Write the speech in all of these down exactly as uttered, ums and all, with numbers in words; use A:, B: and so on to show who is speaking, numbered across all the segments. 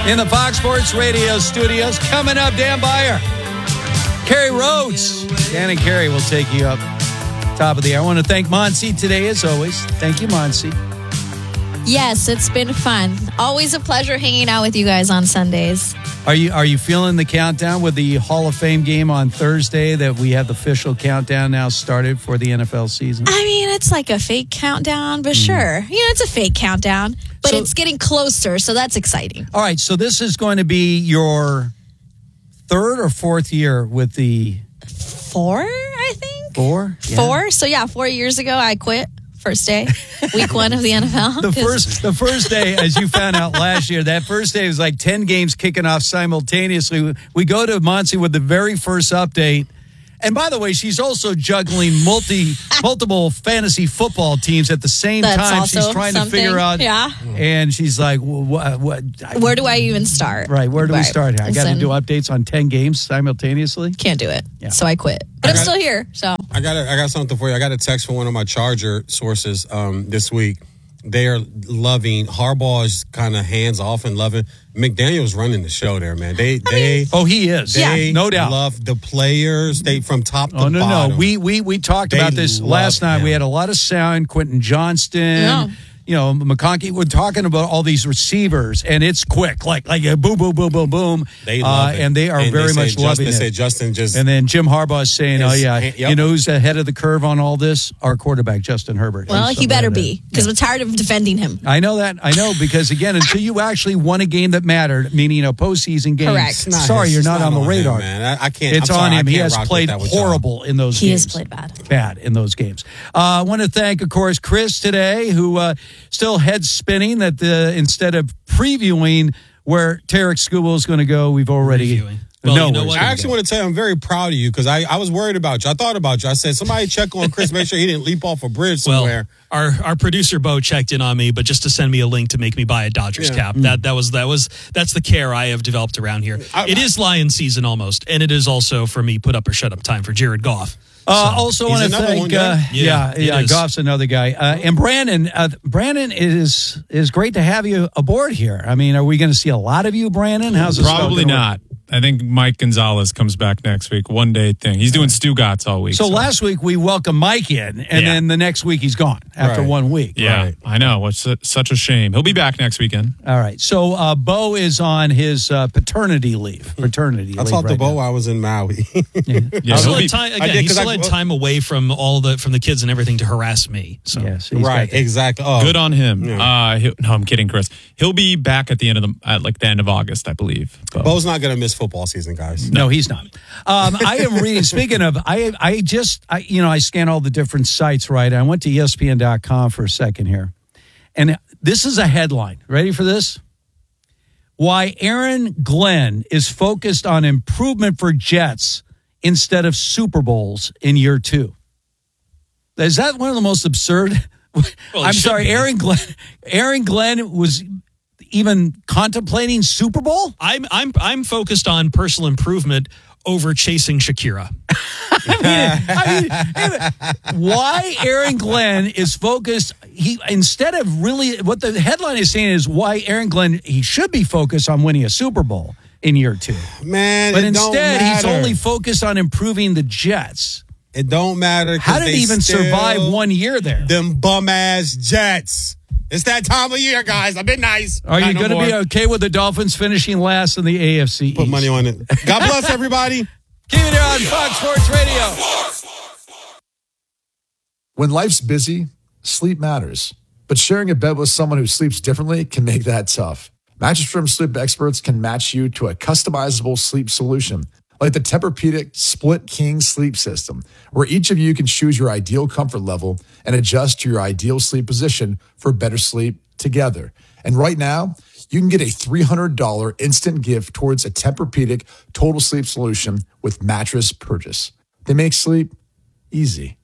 A: in the Fox Sports Radio studios. Coming up, Dan Beyer, Kerry Rhodes. Dan and Kerry will take you up top of the hour. I want to thank Monsi today, as always. Thank you, Monsi.
B: Yes, it's been fun. Always a pleasure hanging out with you guys on Sundays.
A: Are you are you feeling the countdown with the Hall of Fame game on Thursday, that we have the official countdown now started for the N F L season?
B: I mean, it's like a fake countdown, but mm. sure. You know, it's a fake countdown, but so, it's getting closer, so that's exciting.
A: All right, so this is going to be your third or fourth year with the...
B: Four, I think?
A: Four?
B: Yeah. Four? So, yeah, four years ago, I quit. First day, week one of the N F L.
A: The first, the first day, as you found out last year, that first day was like ten games kicking off simultaneously. We go to Monsi with the very first update. And by the way, she's also juggling multi multiple fantasy football teams at the same
B: That's
A: time.
B: Also
A: she's trying
B: something.
A: to figure out.
B: Yeah.
A: And she's like, what? what
B: where do I even start?
A: Right. Where do
B: right.
A: we start? I got to do updates on ten games simultaneously.
B: Can't do it.
A: Yeah.
B: So I quit. But I I'm got, still here. So
C: I got a, I got something for you. I got a text from one of my Charger sources um, this week. They are loving Harbaugh is kind of hands off and loving McDaniel's running the show there, man. They
B: I
C: they
B: mean,
A: oh he is
C: they
A: yeah no doubt
C: love the players. They from top to
A: oh no
C: bottom.
A: no we we we talked
C: They
A: about this last night.
C: him.
A: We had a lot of sound. Quentin Johnston.
B: Yeah.
A: You know, McConkey, we're talking about all these receivers, and it's quick, like like a boom, boom, boom, boom, boom.
C: They love
A: uh,
C: it.
A: And they are
C: and
A: very
C: they
A: much
C: Justin,
A: loving
C: they
A: it.
C: Say Justin just
A: and then Jim Harbaugh is saying, oh, yeah,
C: yep.
A: you know who's ahead of the curve on all this? Our quarterback, Justin Herbert.
B: Well,
A: He's
B: he better
A: so
B: be, because yeah. I'm tired of defending him.
A: I know that. I know, because, again, until you actually won a game that mattered, meaning a postseason game.
B: Correct.
A: Sorry,
C: his,
A: you're not, not on the radar.
C: Him, man. I, I can't.
A: It's
C: I'm
A: on
C: sorry,
A: him. He has played
C: horrible
A: in those
B: he
A: games.
B: He has played bad.
A: Bad in those games. Uh, I want to thank, of course, Chris today, who uh, still head spinning that the instead of previewing where Tarek Skubal is going to go, we've already
D: well,
A: know
D: you know
A: where
D: what?
C: I actually want to tell you I'm very proud of you, because I, I was worried about you. I thought about you. I said, somebody check on Chris, make sure he didn't leap off a bridge somewhere.
D: Well, our our producer Bo checked in on me, but just to send me a link to make me buy a Dodgers
C: yeah.
D: cap. Mm. That that was that was that's the care I have developed around here. I, it is Lion season almost, and it is also for me put up or shut up time for Jared Goff.
A: Uh, so, also want to thank, uh, yeah, yeah, yeah Goff's another guy. Uh, and Brandon, uh, Brandon, it is is great to have you aboard here. I mean, are we going to see a lot of you, Brandon? How's this
E: Probably not. I think Mike Gonzalez comes back next week. One day thing. He's doing Stugatz all week.
A: So, so last week we welcomed Mike in, and yeah. then the next week he's gone after
C: right.
A: one week.
E: Yeah,
A: right.
E: I know. It's such a shame. He'll be back next weekend.
A: All right. So uh, Bo is on his uh, paternity leave. Paternity
C: I
A: leave. I
C: talked
A: right
C: to Bo
A: now.
C: I was in Maui.
D: yeah, yeah still had time, again, did, he still I, had time away from all the from the kids and everything to harass me. So
A: yes,
C: right, exactly. Oh.
E: Good on him.
C: Yeah.
E: Uh, no, I'm kidding, Chris. He'll be back at the end of the at like the end of August, I believe.
C: Bo. Bo's not going to miss football season, guys.
A: No, no he's not. Um, I am reading. Speaking of, I I just I, you know I scan all the different sites. Right, I went to E S P N dot com for a second here, and this is a headline. Ready for this? Why Aaron Glenn is focused on improvement for Jets instead of Super Bowls in year two. Is that one of the most absurd? Well, I'm sorry, be. Aaron Glenn. Aaron Glenn was even contemplating Super Bowl?
D: I'm I'm I'm focused on personal improvement over chasing Shakira.
A: I mean, I mean, why Aaron Glenn is focused, he instead of really, what the headline is saying is why Aaron Glenn, he should be focused on winning a Super Bowl in year two.
C: Man,
A: But
C: it
A: instead,
C: don't
A: he's
C: matter.
A: only focused on improving the Jets.
C: It don't matter.
A: How did he even survive one year there?
C: Them bum-ass Jets. It's that time of year, guys. I've been nice.
A: Are
C: Not
A: you
C: no
A: going to
C: more.
A: be okay with the Dolphins finishing last in the A F C East?
C: Put money on it. God bless everybody.
A: Keep it here on Fox Sports Radio.
F: When life's busy, sleep matters. But sharing a bed with someone who sleeps differently can make that tough. Mattress Firm sleep experts can match you to a customizable sleep solution, like the Tempur-Pedic Split King Sleep System, where each of you can choose your ideal comfort level and adjust to your ideal sleep position for better sleep together. And right now, you can get a three hundred dollars instant gift towards a Tempur-Pedic total sleep solution with mattress purchase. They make sleep easy.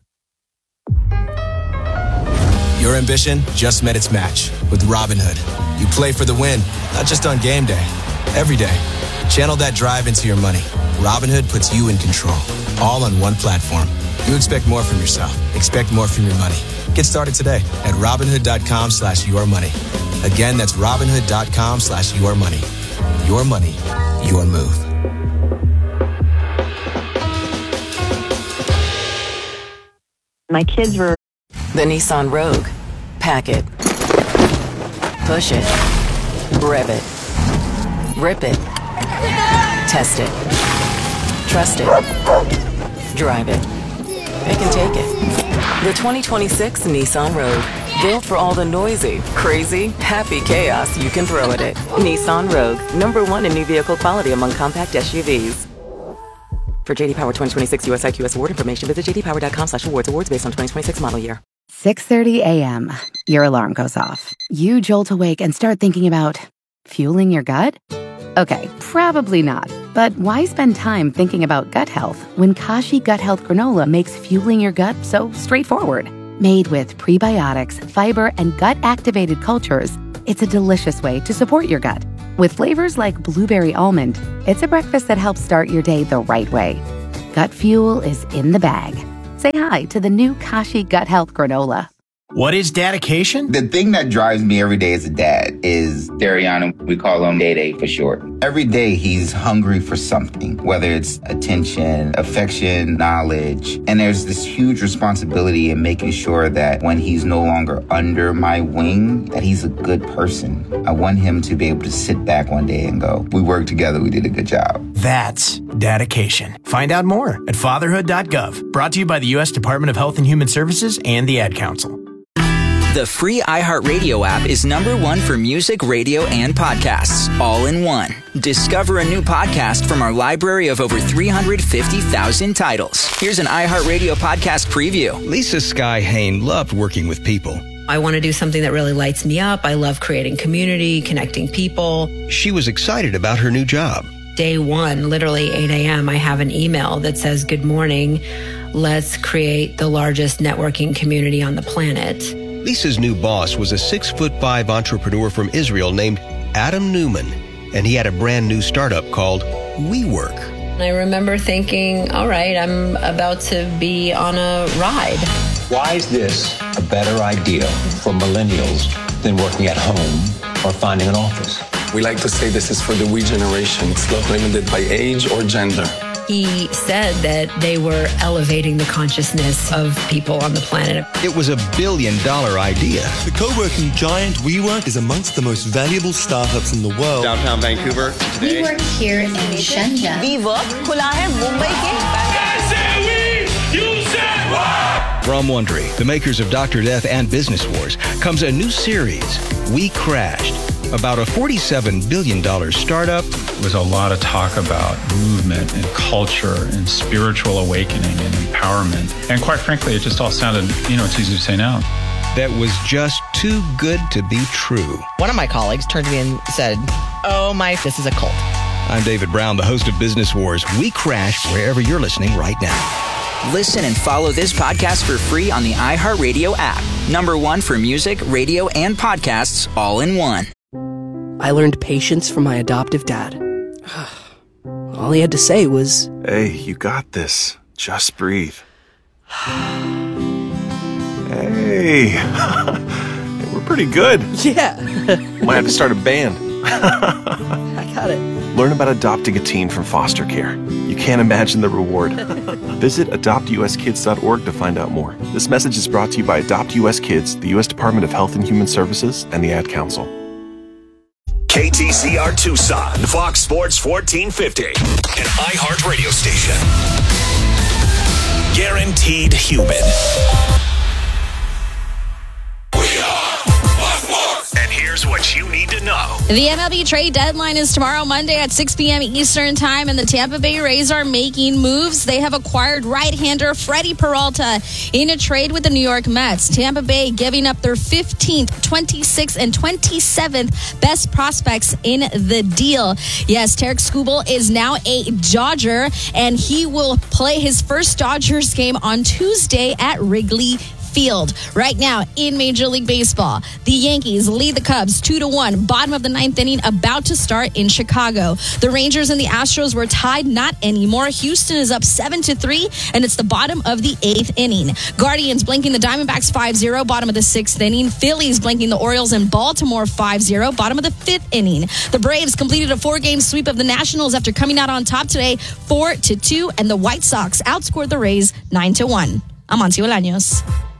G: Your ambition just met its match with Robinhood. You play for the win, not just on game day, every day. Channel that drive into your money. Robinhood puts you in control, all on one platform. You expect more from yourself. Expect more from your money. Get started today at Robinhood.com slash your money. Again, that's Robinhood.com slash your money. Your money, your move.
H: My kids were...
I: The Nissan Rogue. Pack it. Push it. Rev it. Rip it. Test it. Trust it. Drive it. It can take it. The twenty twenty-six Nissan Rogue. Built for all the noisy, crazy, happy chaos you can throw at it. Nissan Rogue. Number one in new vehicle quality among compact S U Vs. For J D Power twenty twenty-six U S I Q S award information, visit j d power dot com slash awards. Awards based on twenty twenty-six model year.
J: six thirty a.m. Your alarm goes off. You jolt awake and start thinking about fueling your gut? Okay, probably not. But why spend time thinking about gut health when Kashi Gut Health Granola makes fueling your gut so straightforward? Made with prebiotics, fiber, and gut-activated cultures, it's a delicious way to support your gut. With flavors like blueberry almond, it's a breakfast that helps start your day the right way. Gut fuel is in the bag. Say hi to the new Kashi Gut Health Granola.
K: What is dedication?
L: The thing that drives me every day as a dad is Dariana. We call him Day Day for short. Every day he's hungry for something, whether it's attention, affection, knowledge. And there's this huge responsibility in making sure that when he's no longer under my wing, that he's a good person. I want him to be able to sit back one day and go, we worked together, we did a good job.
K: That's dedication. Find out more at fatherhood dot gov. Brought to you by the U S Department of Health and Human Services and the Ad Council.
M: The free iHeartRadio app is number one for music, radio, and podcasts, all in one. Discover a new podcast from our library of over three hundred fifty thousand titles. Here's an iHeartRadio podcast preview.
N: Lisa Sky Hain loved working with people.
O: I want to do something that really lights me up. I love creating community, connecting people.
N: She was excited about her new job.
O: Day one, literally eight a.m., I have an email that says, good morning, let's create the largest networking community on the planet.
N: Lisa's new boss was a six foot five entrepreneur from Israel named Adam Newman, and he had a brand new startup called WeWork.
O: I remember thinking, all right, I'm about to be on a ride.
P: Why is this a better idea for millennials than working at home or finding an office?
Q: We like to say this is for the we generation. It's not limited by age or gender.
O: He said that they were elevating the consciousness of people on the planet.
N: It was a billion dollar idea.
R: The co-working giant WeWork is amongst the most valuable startups in the world.
S: Downtown Vancouver today.
T: We work here in Shenzhen.
I: WeWork खुला है मुंबई के.
N: From Wondery, the makers of Doctor Death and Business Wars, comes a new series, We Crashed, about a forty-seven billion dollars startup.
U: There was a lot of talk about movement and culture and spiritual awakening and empowerment. And quite frankly, it just all sounded, you know, it's easy to say now.
N: That was just too good to be true.
V: One of my colleagues turned to me and said, oh my, this is a cult.
N: I'm David Brown, the host of Business Wars. We Crashed wherever you're listening right now.
M: Listen and follow this podcast for free on the iHeartRadio app. Number one for music, radio, and podcasts, all in one.
W: I learned patience from my adoptive dad. All he had to say was,
X: hey, you got this. Just breathe. Hey, we're pretty good.
W: Yeah.
X: Might have to start a band.
W: I got it.
X: Learn about adopting a teen from foster care. You can't imagine the reward. Visit adopt u s kids dot org to find out more. This message is brought to you by Adopt U S Kids, the U S Department of Health and Human Services, and the Ad Council.
Y: K T C R Tucson, Fox Sports fourteen fifty, an iHeart radio station. Guaranteed human. And here's what you need to know.
B: The M L B trade deadline is tomorrow, Monday at six p.m. Eastern Time, and the Tampa Bay Rays are making moves. They have acquired right-hander Freddie Peralta in a trade with the New York Mets. Tampa Bay giving up their fifteenth, twenty-sixth, and twenty-seventh best prospects in the deal. Yes, Tarek Skubal is now a Dodger, and he will play his first Dodgers game on Tuesday at Wrigley Field. Right now in Major League Baseball, the Yankees lead the Cubs two to one. Bottom of the ninth inning, about to start in Chicago. The Rangers and the Astros were tied, not anymore. Houston is up seven to three, and it's the bottom of the eighth inning. Guardians blanking the Diamondbacks five zero, bottom of the sixth inning. Phillies blanking the Orioles in Baltimore five zero, bottom of the fifth inning. The Braves completed a four-game sweep of the Nationals after coming out on top today four to two, and the White Sox outscored the Rays nine to one. I'm Monty Bolaños.